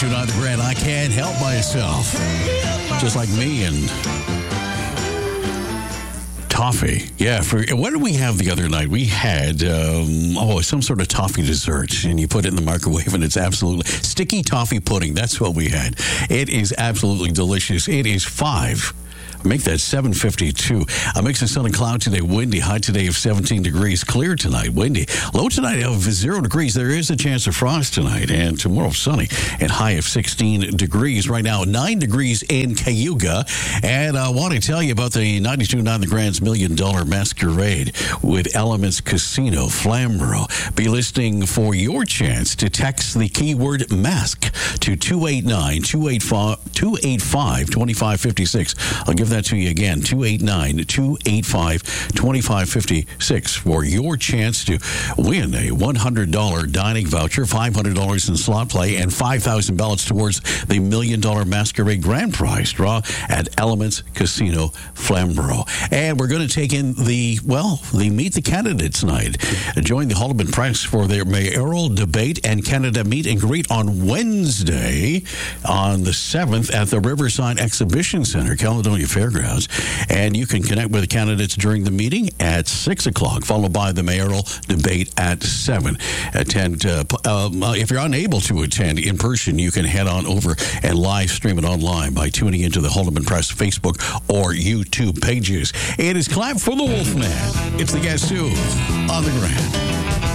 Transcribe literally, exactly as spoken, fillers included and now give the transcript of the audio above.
ninety-two point nine The Grand. I can't help myself. Just like me and toffee. Yeah. For, what did we have the other night? We had, um, oh, some sort of toffee dessert, and you put it in the microwave, and it's absolutely sticky toffee pudding. That's what we had. It is absolutely delicious. It is five. Make that seven fifty-two. A mix of sun and cloud today. Windy. High today of seventeen degrees. Clear tonight. Windy. Low tonight of zero degrees. There is a chance of frost tonight. And tomorrow sunny and high of sixteen degrees. Right now, nine degrees in Cayuga. And I want to tell you about the ninety-two point nine The Grand's Million Dollar Masquerade with Elements Casino, Flamborough. Be listening for your chance to text the keyword mask to two eight nine, two eight five, two five five six. I'll give that to you again, two eight nine, two eight five, two five five six for your chance to win a one hundred dollars dining voucher, five hundred dollars in slot play, and five thousand ballots towards the Million Dollar Masquerade Grand Prize draw at Elements Casino, Flamborough. And we're going to take in the, well, the Meet the Candidates night. Join the Haldimand Press for their mayoral debate and Canada meet and greet on Wednesday on the seventh at the Riverside Exhibition Center, Caledonia Fairgrounds. And you can connect with the candidates during the meeting at six o'clock, followed by the mayoral debate at seven. Attend, uh, um, if you're unable to attend in person, you can head on over and live stream it online by tuning into the Haldimand Press Facebook or YouTube pages. It is Clap for the Wolfman. It's the Guess Who on The Grand.